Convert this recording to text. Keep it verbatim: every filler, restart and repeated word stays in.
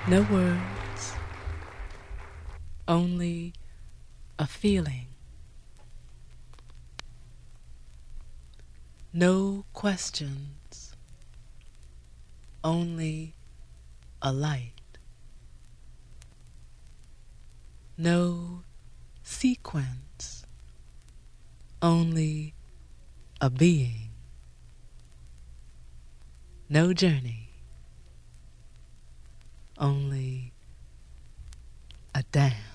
No words, only a feeling. No questions, only a light. No sequence, only a being. No journey, only a dance.